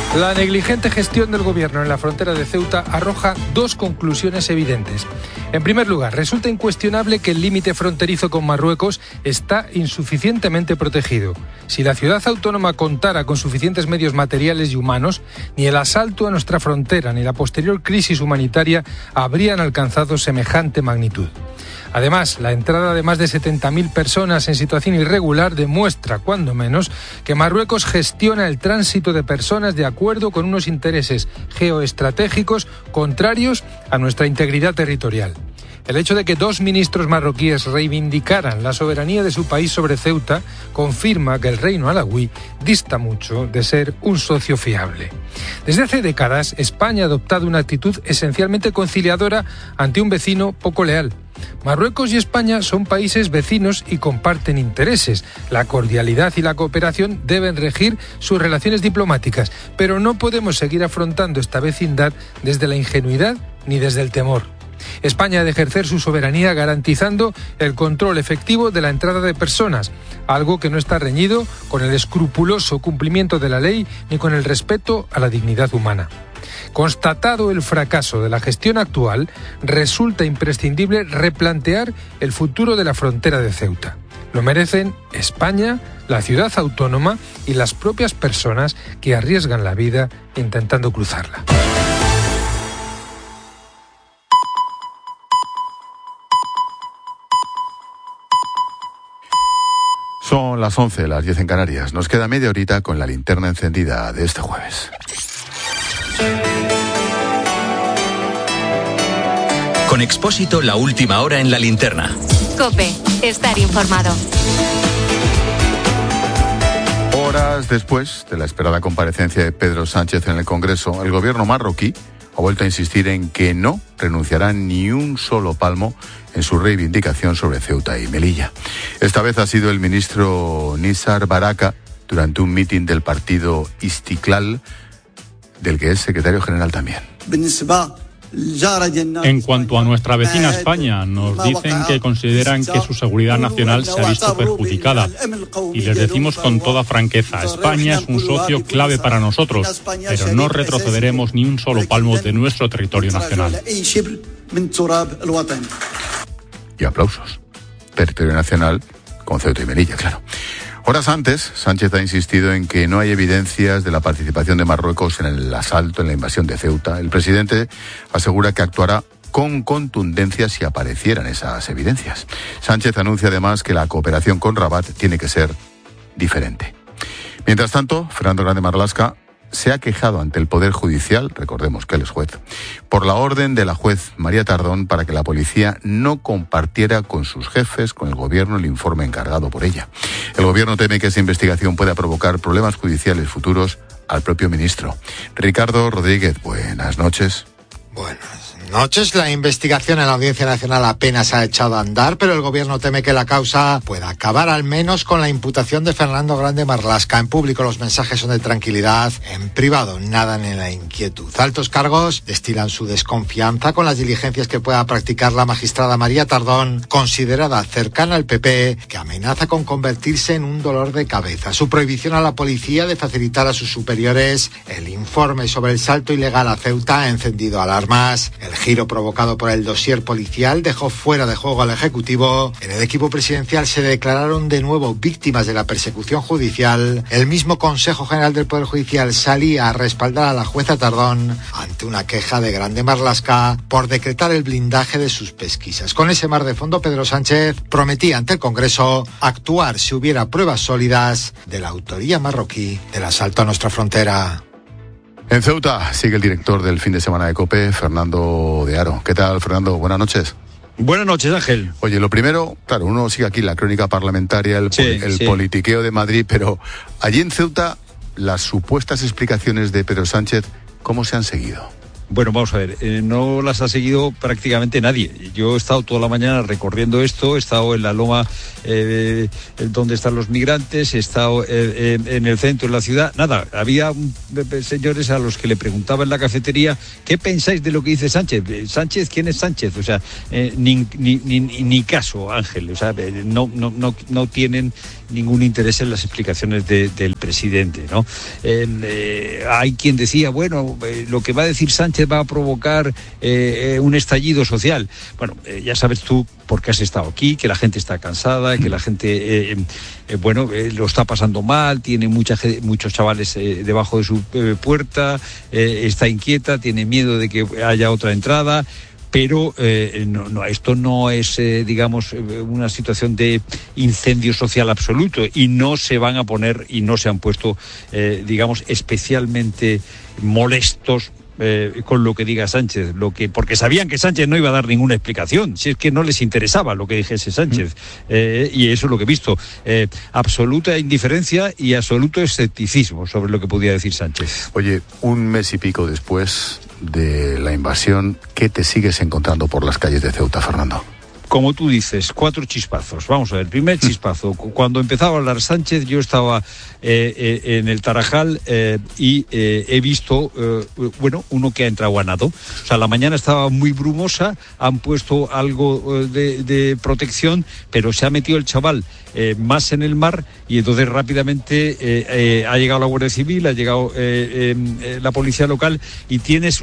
La negligente gestión del gobierno en la frontera de Ceuta arroja dos conclusiones evidentes. En primer lugar, resulta incuestionable que el límite fronterizo con Marruecos está insuficientemente protegido. Si la ciudad autónoma contara con suficientes medios materiales y humanos, ni el asalto a nuestra frontera ni la posterior crisis humanitaria habrían alcanzado semejante magnitud. Además, la entrada de más de 70.000 personas en situación irregular demuestra, cuando menos, que Marruecos gestiona el tránsito de personas de acuerdo con unos intereses geoestratégicos contrarios a nuestra integridad territorial. El hecho de que dos ministros marroquíes reivindicaran la soberanía de su país sobre Ceuta confirma que el reino alauí dista mucho de ser un socio fiable. Desde hace décadas, España ha adoptado una actitud esencialmente conciliadora ante un vecino poco leal. Marruecos y España son países vecinos y comparten intereses. La cordialidad y la cooperación deben regir sus relaciones diplomáticas, pero no podemos seguir afrontando esta vecindad desde la ingenuidad ni desde el temor. España ha de ejercer su soberanía garantizando el control efectivo de la entrada de personas, algo que no está reñido con el escrupuloso cumplimiento de la ley ni con el respeto a la dignidad humana. Constatado el fracaso de la gestión actual, resulta imprescindible replantear el futuro de la frontera de Ceuta. Lo merecen España, la ciudad autónoma y las propias personas que arriesgan la vida intentando cruzarla. Son las 11, las 10 en Canarias. Nos queda media horita con la linterna encendida de este jueves. Con Expósito, la última hora en la linterna. COPE, estar informado. Horas después de la esperada comparecencia de Pedro Sánchez en el Congreso, el gobierno marroquí ha vuelto a insistir en que no renunciará ni un solo palmo en su reivindicación sobre Ceuta y Melilla. Esta vez ha sido el ministro Nizar Baraka durante un mitin del partido Istiklal, del que es secretario general también. En cuanto a nuestra vecina España, nos dicen que consideran que su seguridad nacional se ha visto perjudicada. Y les decimos con toda franqueza, España es un socio clave para nosotros, pero no retrocederemos ni un solo palmo de nuestro territorio nacional. Y aplausos. Territorio nacional con Ceuta y Melilla, claro. Horas antes, Sánchez ha insistido en que no hay evidencias de la participación de Marruecos en el asalto, en la invasión de Ceuta. El presidente asegura que actuará con contundencia si aparecieran esas evidencias. Sánchez anuncia además que la cooperación con Rabat tiene que ser diferente. Mientras tanto, Fernando Grande Marlaska se ha quejado ante el Poder Judicial, recordemos que él es juez, por la orden de la juez María Tardón para que la policía no compartiera con sus jefes, con el gobierno, el informe encargado por ella. El gobierno teme que esa investigación pueda provocar problemas judiciales futuros al propio ministro. Ricardo Rodríguez, buenas noches. Buenas noches. La investigación en la Audiencia Nacional apenas ha echado a andar, pero el gobierno teme que la causa pueda acabar al menos con la imputación de Fernando Grande Marlaska. En público los mensajes son de tranquilidad, en privado nadan en la inquietud. Altos cargos destilan su desconfianza con las diligencias que pueda practicar la magistrada María Tardón, considerada cercana al PP, que amenaza con convertirse en un dolor de cabeza. Su prohibición a la policía de facilitar a sus superiores el informe sobre el salto ilegal a Ceuta ha encendido alarmas. El giro provocado por el dossier policial dejó fuera de juego al Ejecutivo. En el equipo presidencial se declararon de nuevo víctimas de la persecución judicial. El mismo Consejo General del Poder Judicial salía a respaldar a la jueza Tardón ante una queja de Grande Marlaska por decretar el blindaje de sus pesquisas. Con ese mar de fondo, Pedro Sánchez prometía ante el Congreso actuar si hubiera pruebas sólidas de la autoría marroquí del asalto a nuestra frontera. En Ceuta sigue el director del fin de semana de COPE, Fernando de Aro. ¿Qué tal, Fernando? Buenas noches. Buenas noches, Ángel. Oye, lo primero, claro, uno sigue aquí la crónica parlamentaria, el politiqueo de Madrid, pero allí en Ceuta, las supuestas explicaciones de Pedro Sánchez, ¿cómo se han seguido? Bueno, vamos a ver, no las ha seguido prácticamente nadie. Yo he estado toda la mañana recorriendo esto, he estado en la loma donde están los migrantes, he estado en el centro de la ciudad. Nada, había señores a los que le preguntaba en la cafetería, ¿qué pensáis de lo que dice Sánchez? ¿Sánchez? ¿Quién es Sánchez? O sea, ni caso, Ángel. O sea, no tienen ningún interés en las explicaciones del presidente, ¿no? Hay quien decía, bueno, lo que va a decir Sánchez va a provocar un estallido social. Bueno, ya sabes tú, porque has estado aquí, que la gente está cansada, que la gente, lo está pasando mal, tiene muchos chavales debajo de su puerta, está inquieta, tiene miedo de que haya otra entrada. Pero esto no es, una situación de incendio social absoluto, y no se van a poner y no se han puesto, especialmente molestos con lo que diga Sánchez, porque sabían que Sánchez no iba a dar ninguna explicación, si es que no les interesaba lo que dijese Sánchez, y eso es lo que he visto, absoluta indiferencia y absoluto escepticismo sobre lo que podía decir Sánchez. Oye, un mes y pico después de la invasión, ¿qué te sigues encontrando por las calles de Ceuta, Fernando? Como tú dices, 4 chispazos. Vamos a ver, primer chispazo. Cuando empezaba a hablar Sánchez, yo estaba en el Tarajal y he visto, uno que ha entrado a nado. O sea, la mañana estaba muy brumosa, han puesto algo de protección, pero se ha metido el chaval más en el mar, y entonces rápidamente ha llegado la Guardia Civil, ha llegado la policía local, y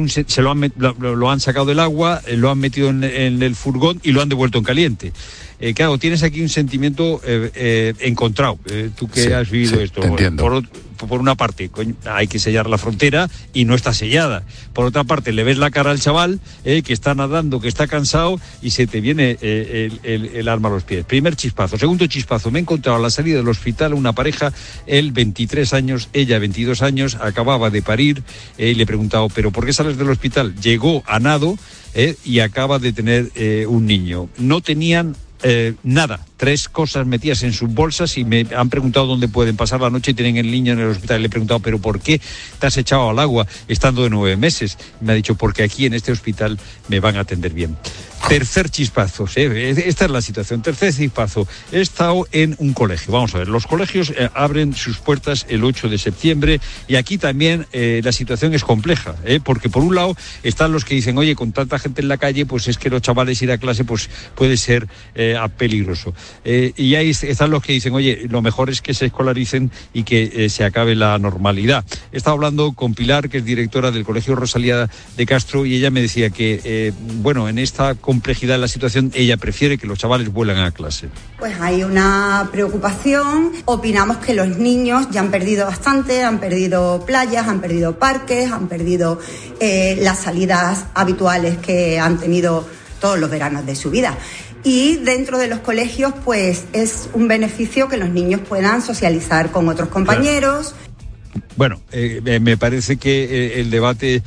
lo han sacado del agua, lo han metido en el furgón y lo han devuelto en caliente. Claro, tienes aquí un sentimiento encontrado, tú que has vivido esto. Te entiendo. Por una parte, hay que sellar la frontera y no está sellada. Por otra parte, le ves la cara al chaval que está nadando, que está cansado, y se te viene el alma a los pies. Primer chispazo. Segundo chispazo, me he encontrado a la salida del hospital una pareja, él 23 años, ella 22 años, acababa de parir, y le he preguntado, ¿pero por qué sales del hospital? Llegó a nado y acaba de tener un niño. No tenían nada, 3 cosas metidas en sus bolsas, y me han preguntado dónde pueden pasar la noche y tienen el niño en el hospital. Le he preguntado, ¿pero por qué te has echado al agua estando de 9 meses? Me ha dicho, porque aquí en este hospital me van a atender bien. Tercer chispazo, esta es la situación. Tercer chispazo, he estado en un colegio. Vamos a ver, los colegios abren sus puertas el 8 de septiembre, y aquí también la situación es compleja, porque por un lado están los que dicen, oye, con tanta gente en la calle, pues es que los chavales ir a clase pues puede ser peligroso. Y ahí están los que dicen, oye, lo mejor es que se escolaricen y que se acabe la normalidad. He estado hablando con Pilar, que es directora del Colegio Rosalía de Castro, y ella me decía que, en esta complejidad de la situación, ella prefiere que los chavales vuelvan a clase. Pues hay una preocupación. Opinamos que los niños ya han perdido bastante, han perdido playas, han perdido parques, han perdido las salidas habituales que han tenido todos los veranos de su vida. Y dentro de los colegios, pues es un beneficio que los niños puedan socializar con otros compañeros. Bueno, me parece que el debate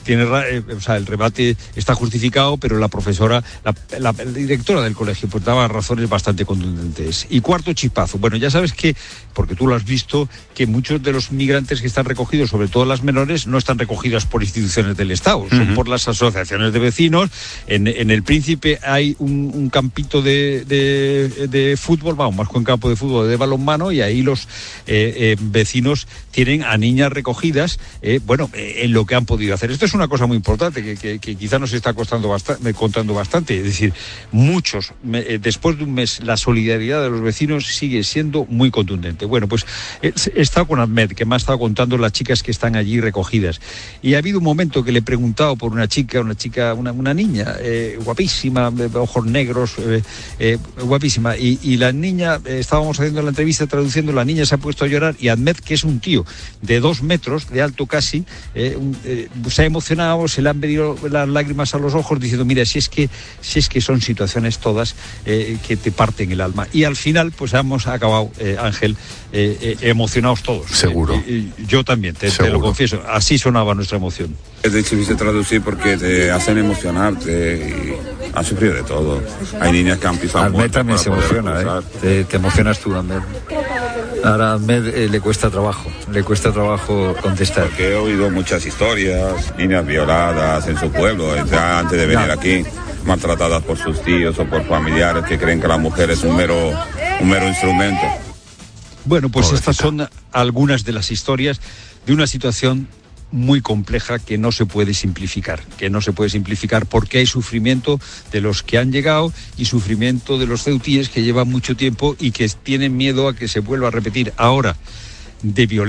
el rebate está justificado, pero la profesora, la directora del colegio, pues daba razones bastante contundentes. Y cuarto chispazo, bueno, ya sabes que, porque tú lo has visto, que muchos de los migrantes que están recogidos, sobre todo las menores, no están recogidas por instituciones del Estado, son por las asociaciones de vecinos. En el Príncipe hay un campito de fútbol, más que un campo de fútbol, de balonmano, y ahí los vecinos tienen a niñas recogidas, en lo que han podido hacer. Esto es una cosa muy importante que quizá nos está contando bastante. Es decir, muchos, después de un mes, la solidaridad de los vecinos sigue siendo muy contundente. Bueno, pues he estado con Ahmed, que me ha estado contando las chicas que están allí recogidas. Y ha habido un momento que le he preguntado por una niña, guapísima, ojos negros, guapísima. Y la niña, estábamos haciendo la entrevista, traduciendo, la niña se ha puesto a llorar, y Ahmed, que es un tío de 2 metros, de alto casi, se ha emocionado, se le han venido las lágrimas a los ojos, diciendo, mira, si es que son situaciones todas que te parten el alma. Y al final, pues hemos acabado, Ángel, emocionados todos. Seguro. Yo también, te lo confieso, así sonaba nuestra emoción. Es difícil traducir porque te hacen emocionarte, y han sufrido de todo. Hay niñas que han pisado Ahmed también se emociona, te emocionas tú, Ahmed. Ahora a Ahmed le cuesta trabajo contestar. Porque he oído muchas historias, niñas violadas en su pueblo, antes de venir aquí, maltratadas por sus tíos o por familiares que creen que la mujer es un mero instrumento. Bueno, pues estas son algunas de las historias de una situación muy compleja que no se puede simplificar, porque hay sufrimiento de los que han llegado y sufrimiento de los ceutíes que llevan mucho tiempo y que tienen miedo a que se vuelva a repetir ahora de violencia